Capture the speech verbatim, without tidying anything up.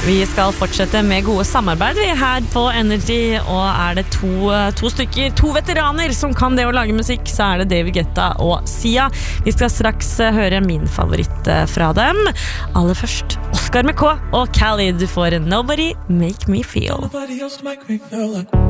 Vi skal fortsette med gode samarbeid vi her på Energy, og er det to, to stykker, to veteraner som kan det å lage musikk, så er det David Guetta og Sia. Vi skal straks høre min favoritt fra dem. Aller først, Oscar med K og Khalid, du får Nobody Make Me Feel. Nobody else make me feel like